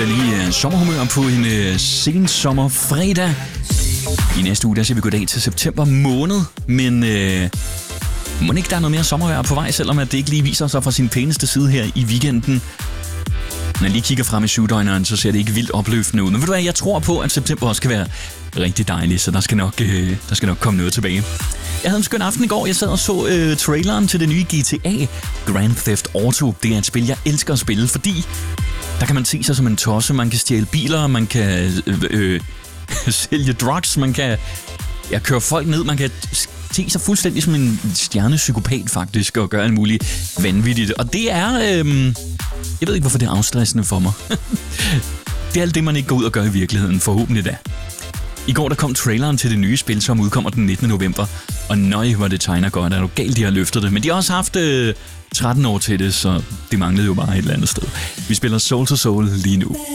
da lige sommerhumør på en sen sommerfredag. I næste uge, der siger vi goddag til september måned, men må ikke der er noget mere sommervejr på vej, selvom at det ikke lige viser sig fra sin pæneste side her i weekenden. Når jeg lige kigger frem i syvdøgneren, så ser det ikke vildt opløftende ud. Men ved du hvad, jeg tror på, at september også skal være rigtig dejlig, så der skal nok komme noget tilbage. Jeg havde en skøn aften i går. Jeg sad og så traileren til det nye GTA Grand Theft Auto. Det er et spil, jeg elsker at spille, fordi der kan man se sig som en tosse. Man kan stjæle biler, man kan sælge drugs, man kan køre folk ned, man kan se sig fuldstændig som en stjernepsykopat faktisk, og gøre alt muligt vanvittigt. Og det er... jeg ved ikke, hvorfor det er afstressende for mig. Det er alt det, man ikke går ud og gør i virkeligheden, forhåbentlig da. I går der kom traileren til det nye spil, som udkommer den 19. november. Og nøj, hvor det tegner godt. Er du galt, de har løftet det. Men de har også haft 13 år til det, så det manglede jo bare et eller andet sted. Vi spiller Soul to Soul lige nu.